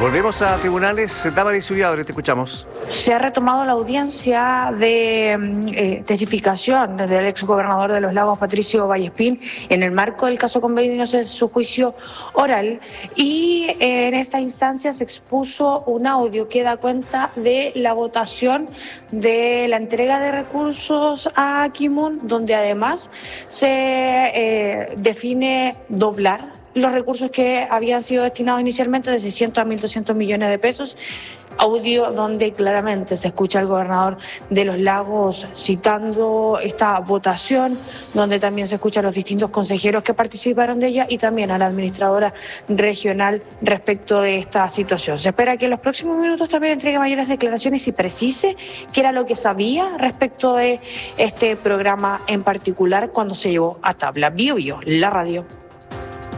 Volvemos a tribunales. Damaris Ubiadre, te escuchamos. Se ha retomado la audiencia de testificación del exgobernador de Los Lagos, Patricio Vallespín, en el marco del caso Convenios en su juicio oral. Y en esta instancia se expuso un audio que da cuenta de la votación de la entrega de recursos a Kimun, donde además se define doblar los recursos que habían sido destinados inicialmente de 600 a 1.200 millones de pesos. Audio donde claramente se escucha al gobernador de Los Lagos citando esta votación, donde también se escuchan los distintos consejeros que participaron de ella y también a la administradora regional respecto de esta situación. Se espera que en los próximos minutos también entregue mayores declaraciones y precise qué era lo que sabía respecto de este programa en particular cuando se llevó a tabla. Bio, la radio.